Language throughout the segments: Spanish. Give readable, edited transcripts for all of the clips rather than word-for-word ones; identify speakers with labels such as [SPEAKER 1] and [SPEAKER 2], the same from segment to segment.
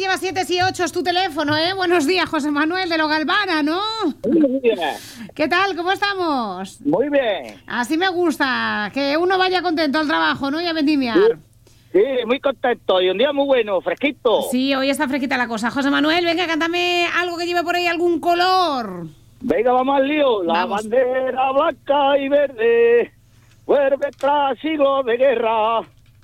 [SPEAKER 1] lleva 7 y 8 es tu teléfono, ¿eh? Buenos días, José Manuel de Los Galvana, ¿no?
[SPEAKER 2] Muy bien.
[SPEAKER 1] ¿Qué tal? ¿Cómo estamos?
[SPEAKER 2] Muy bien.
[SPEAKER 1] Así me gusta, que uno vaya contento al trabajo, ¿no? Y a vendimiar.
[SPEAKER 2] Sí, muy contento. Y un día muy bueno, fresquito.
[SPEAKER 1] Sí, hoy está fresquita la cosa. José Manuel, venga, cántame algo que lleve por ahí algún color.
[SPEAKER 2] Venga, vamos al lío. La
[SPEAKER 1] Vamos.
[SPEAKER 2] bandera blanca y verde vuelve tras siglos de guerra.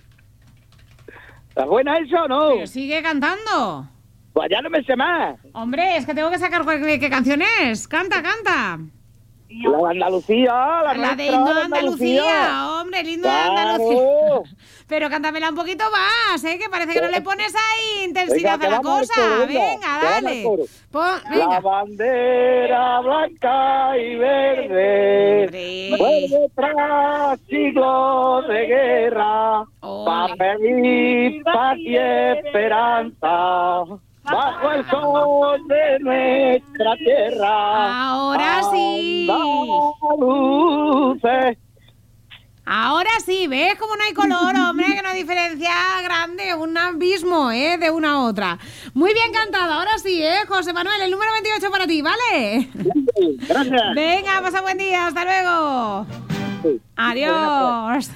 [SPEAKER 2] ¿Está buena eso o no?
[SPEAKER 1] Pero sigue cantando.
[SPEAKER 2] Pues ya no me sé más.
[SPEAKER 1] Hombre, es que tengo que sacar qué canción es. Canta, canta.
[SPEAKER 2] La de Andalucía, la
[SPEAKER 1] La de
[SPEAKER 2] nuestra,
[SPEAKER 1] Himno de
[SPEAKER 2] de
[SPEAKER 1] Andalucía, hombre, el himno de
[SPEAKER 2] Claro.
[SPEAKER 1] Andalucía. Pero cántamela un poquito más, ¿eh? Que parece que no le pones ahí intensidad
[SPEAKER 2] Venga,
[SPEAKER 1] a la
[SPEAKER 2] que vamos al
[SPEAKER 1] cosa.
[SPEAKER 2] coro,
[SPEAKER 1] Venga,
[SPEAKER 2] que vamos al
[SPEAKER 1] dale.
[SPEAKER 2] coro. La
[SPEAKER 1] Venga.
[SPEAKER 2] bandera blanca y verde
[SPEAKER 1] Hombre.
[SPEAKER 2] vuelve tras siglos de guerra
[SPEAKER 1] Ole.
[SPEAKER 2] para pedir paz y esperanza bajo el sol de nuestra tierra.
[SPEAKER 1] Ahora sí.
[SPEAKER 2] Andaluces.
[SPEAKER 1] Ahora sí, ¿ves cómo no hay color, hombre? Que no hay diferencia grande, un abismo, ¿eh? De una a otra. Muy bien cantado, ahora sí, ¿eh? José Manuel, el número 28 para ti, ¿vale?
[SPEAKER 2] Gracias.
[SPEAKER 1] Venga, pasa buen día, hasta luego. Adiós.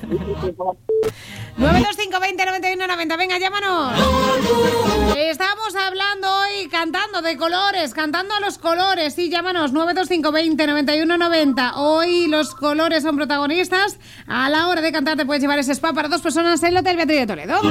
[SPEAKER 1] 925 20 91 90. Venga, llámanos. Estamos hablando hoy, cantando de colores, cantando a los colores. Sí, llámanos 925 20 91 90. Hoy los colores son protagonistas. A la hora de cantar te puedes llevar ese spa para 2 personas en el Hotel Beatriz de Toledo.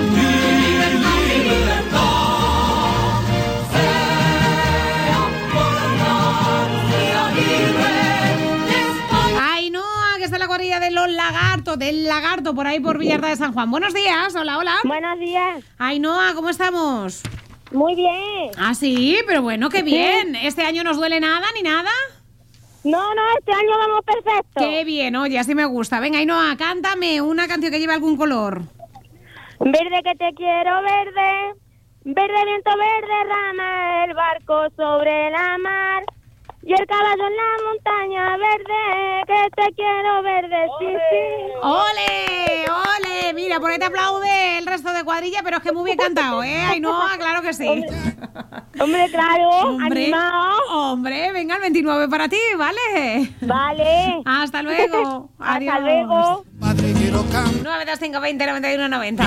[SPEAKER 1] Ainhoa, que está en la cuadrilla de los lagartos, del lagarto, por ahí por Villarta de San Juan. Buenos días, hola, hola.
[SPEAKER 3] Buenos días.
[SPEAKER 1] Ainhoa, ¿cómo estamos?
[SPEAKER 3] Muy bien.
[SPEAKER 1] Ah, sí, pero bueno, qué bien. ¿Este año no os duele nada ni nada?
[SPEAKER 3] No, este año vamos perfecto.
[SPEAKER 1] Qué bien, oye, así me gusta. Venga, Ainhoa, cántame una canción que lleve algún color.
[SPEAKER 3] Verde que te quiero, verde. Verde viento, verde rama, el barco sobre la mar. Y el caballo en la montaña, verde, que te quiero, verde, sí, sí.
[SPEAKER 1] ¡Ole! ¡Ole! Mira, por ahí te aplaude el resto de cuadrilla, pero es que muy bien cantado, ¿eh? Ainhoa, claro que sí.
[SPEAKER 3] Hombre, claro,
[SPEAKER 1] Hombre,
[SPEAKER 3] animado.
[SPEAKER 1] hombre, venga, el 29 para ti, ¿vale?
[SPEAKER 3] Vale.
[SPEAKER 1] Hasta luego. Adiós.
[SPEAKER 3] Hasta luego.
[SPEAKER 1] 925 20 91 90.